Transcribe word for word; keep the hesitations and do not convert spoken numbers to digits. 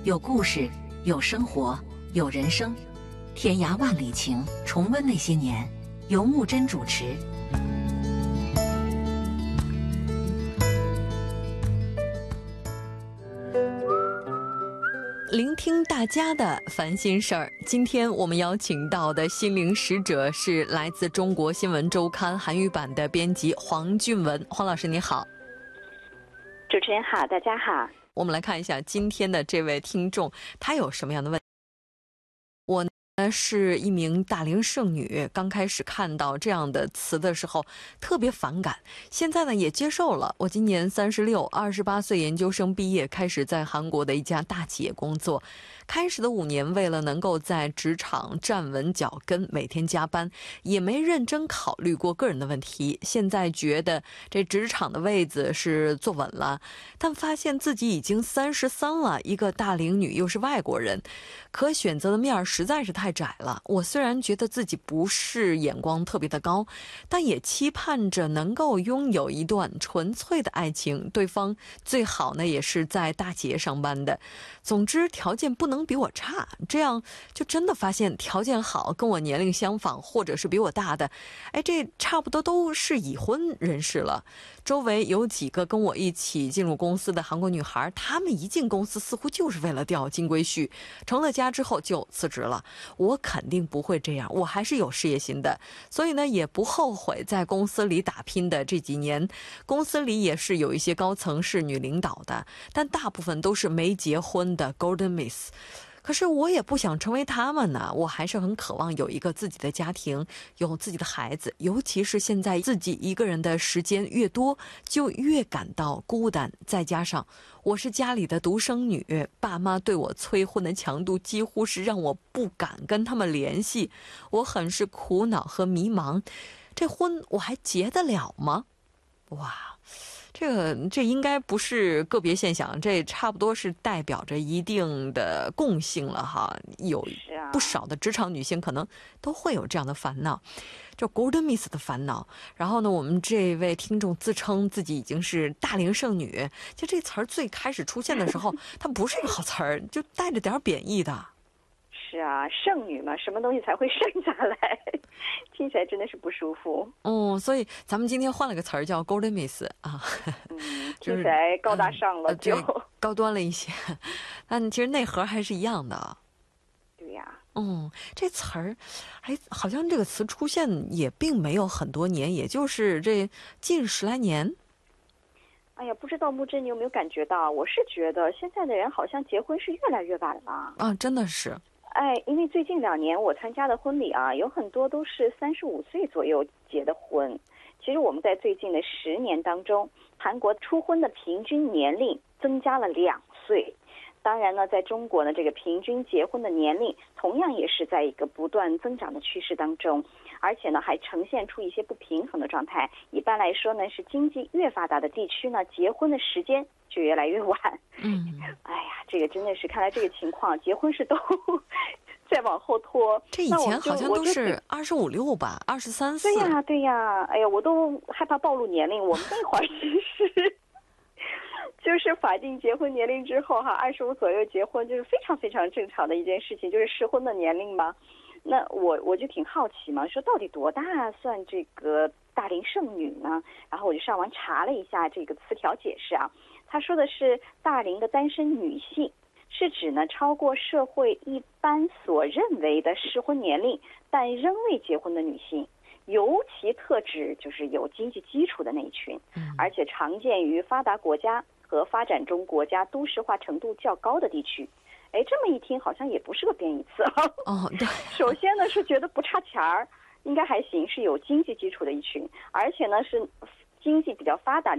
有故事，有生活，有人生。天涯万里情，重温那些年，由木真主持。 聆听大家的烦心事儿。今天我们邀请到的心灵使者是来自中国新闻周刊韩语版的编辑黄俊文。黄老师你好。 主持人好，大家好。 我们来看一下今天的这位听众他有什么样的问题。我呢是一名大龄剩女，刚开始看到这样的词的时候特别反感，现在呢也接受了。我今年三十六，二十八岁研究生毕业，开始在韩国的一家大企业工作。开始的五年，为了能够在职场站稳脚跟，每天加班，也没认真考虑过个人的问题。现在觉得这职场的位子是坐稳了，但发现自己已经三十三了，一个大龄女又是外国人，可选择的面实在是太窄了。我虽然觉得自己不是眼光特别的高，但也期盼着能够拥有一段纯粹的爱情，对方最好呢也是在大企业上班的。总之条件不能比我差，这样就真的发现条件好跟我年龄相仿或者是比我大的，哎，这差不多都是已婚人士了。周围有几个跟我一起进入公司的韩国女孩，她们一进公司似乎就是为了钓金龟婿，成了家之后就辞职了。我肯定不会这样，我还是有事业心的，所以呢也不后悔在公司里打拼的这几年。公司里也是有一些高层是女领导的，但大部分都是没结婚的 Golden Miss。可是我也不想成为他们呢，我还是很渴望有一个自己的家庭，有自己的孩子，尤其是现在自己一个人的时间越多，就越感到孤单。再加上我是家里的独生女，爸妈对我催婚的强度几乎是让我不敢跟他们联系，我很是苦恼和迷茫。这婚我还结得了吗？哇，这个这应该不是个别现象，这差不多是代表着一定的共性了哈。有不少的职场女性可能都会有这样的烦恼，就 Golden Miss 的烦恼。然后呢，我们这位听众自称自己已经是大龄剩女，就这词儿最开始出现的时候，它不是一个好词儿，就带着点贬义的。 是啊，剩女嘛，什么东西才会剩下来？听起来真的是不舒服。 嗯，所以咱们今天换了个词儿叫 Golden Miss 啊， 嗯，听起来高大上了，就、 嗯、高端了一些，但其实内核还是一样的。 对呀， 嗯，这词儿，哎，好像这个词出现也并没有很多年，也就是这近十来年。 哎呀，不知道木真你有没有感觉到？我是觉得现在的人好像结婚是越来越晚了啊，真的是。 哎，因为最近两年我参加的婚礼啊，有很多都是三十五岁左右结的婚。其实我们在最近的十年当中，韩国初婚的平均年龄增加了两岁。当然呢，在中国呢，这个平均结婚的年龄同样也是在一个不断增长的趋势当中，而且呢，还呈现出一些不平衡的状态。一般来说呢，是经济越发达的地区呢，结婚的时间就越来越晚。 嗯， 哎呀，这个真的是看来这个情况，结婚是都再往后拖。 这以前好像都是二十五六吧，二十三四。 对呀，对呀，哎呀，我都害怕暴露年龄。我们那会儿其实就是法定结婚年龄之后哈，二十五左右结婚就是非常非常正常的一件事情，就是适婚的年龄嘛。那我我就挺好奇嘛，说到底多大算这个大龄剩女呢？然后我就上网查了一下这个词条解释啊，他说的是大龄的单身女性，是指呢超过社会一般所认为的适婚年龄，但仍未结婚的女性。尤其特指就是有经济基础的那一群，而且常见于发达国家和发展中国家都市化程度较高的地区。哎，这么一听好像也不是个贬义词啊。 哦，对。 首先呢是觉得不差钱儿，应该还行，是有经济基础的一群，而且呢是经济比较发达的